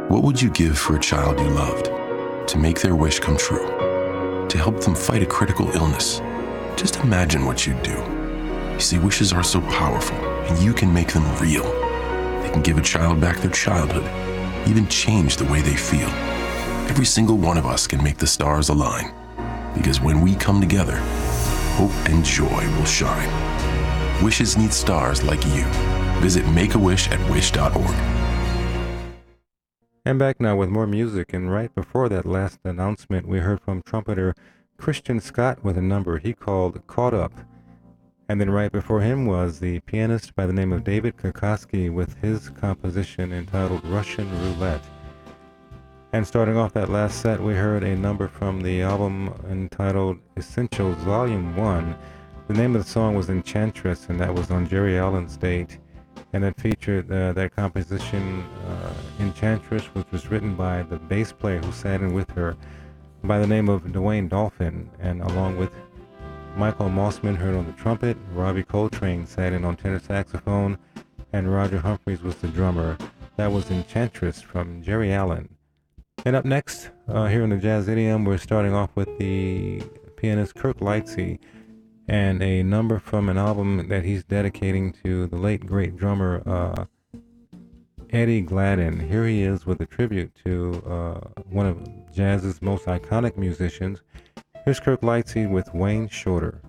What would you give for a child you loved? To make their wish come true? To help them fight a critical illness? Just imagine what you'd do. You see, wishes are so powerful, and you can make them real. They can give a child back their childhood, even change the way they feel. Every single one of us can make the stars align, because when we come together, hope and joy will shine. Wishes need stars like you. Visit Make-A-Wish at wish.org. And back now with more music, and right before that last announcement, we heard from trumpeter Christian Scott with a number he called Caught Up. And then right before him was the pianist by the name of David Kokoski with his composition entitled Russian Roulette. And starting off that last set, we heard a number from the album entitled Essentials Volume 1. The name of the song was Enchantress, and that was on Jerry Allen's date. And it featured that composition, Enchantress, which was written by the bass player who sat in with her by the name of Dwayne Dolphin, and along with Michael Mossman heard on the trumpet, Robbie Coltrane sat in on tenor saxophone, and Roger Humphreys was the drummer. That was Enchantress from Jerry Allen. And up next, here in the Jazz Idiom, we're starting off with the pianist Kirk Lightsey, and a number from an album that he's dedicating to the late great drummer Eddie Gladden. Here he is with a tribute to one of jazz's most iconic musicians. Here's Kirk Lightsey with Wayne Shorter.